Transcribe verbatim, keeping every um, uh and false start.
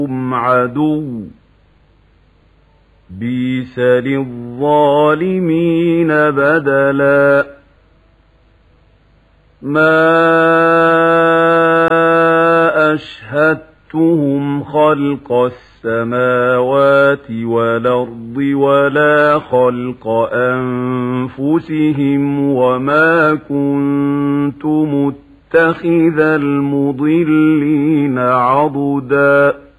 هم عدو بئس للظالمين بدلا ما أشهدتهم خلق السماوات والأرض ولا خلق أنفسهم وما كنت متخذ المضلين عضدا